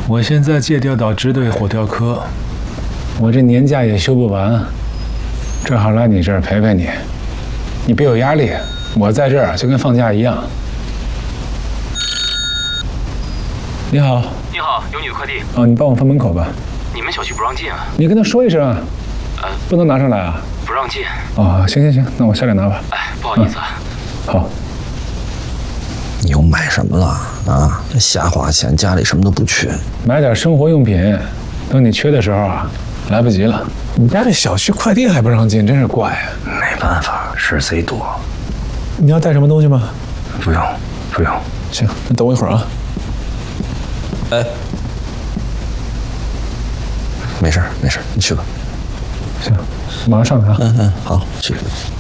我现在借调到支队火调科，我这年假也休不完，正好来你这儿陪陪你。你别有压力，我在这儿就跟放假一样。你好， 你好，有你的快递。 哦，你帮我放门口吧。 你们小区不让进啊？ 你跟他说一声啊。不能拿上来啊。 不让进。 哦，行，那我下来拿吧。 哎，不好意思啊。 好。 你又买什么了啊？这瞎花钱，家里什么都不缺。 买点生活用品，等你缺的时候啊，来不及了。你家这小区快递还不让进，真是怪啊。 没办法，事贼多。 你要带什么东西吗？ 不用。 行，那等我一会儿啊。 哎，没事，你去吧。 行，马上上来啊。 好，去。